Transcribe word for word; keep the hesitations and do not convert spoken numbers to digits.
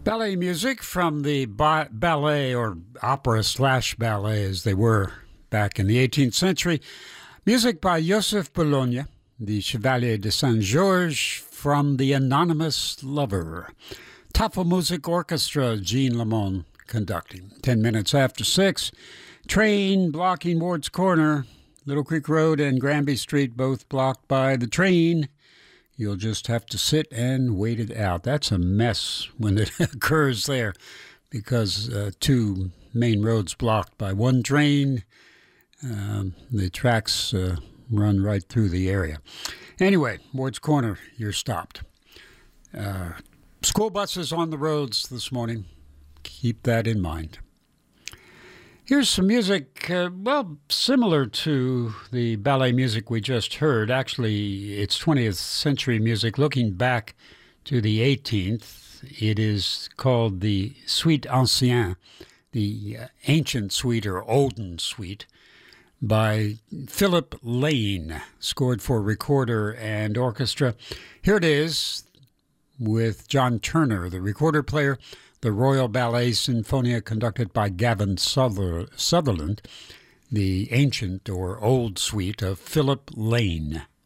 Ballet music from the ba- ballet or opera slash ballet as they were back in the eighteenth century. Music by Joseph Bologna, the Chevalier de Saint-Georges from The Anonymous Lover. Tafelmusik Orchestra, Jean Lamont conducting. Ten minutes after six, train blocking Ward's Corner, Little Creek Road and Granby Street both blocked by the train. You'll just have to sit and wait it out. That's a mess when it occurs there because uh, two main roads blocked by one train. Um, the tracks uh, run right through the area. Anyway, Ward's Corner, you're stopped. Uh, school buses on the roads this morning. Keep that in mind. Here's some music, uh, well, similar to the ballet music we just heard. Actually, it's twentieth century music. Looking back to the eighteenth, it is called the Suite Ancienne, the uh, ancient suite or olden suite by Philip Lane, scored for recorder and orchestra. Here it is with John Turner, the recorder player. The Royal Ballet Sinfonia conducted by Gavin Suther- Sutherland, the ancient or old suite of Philip Lane.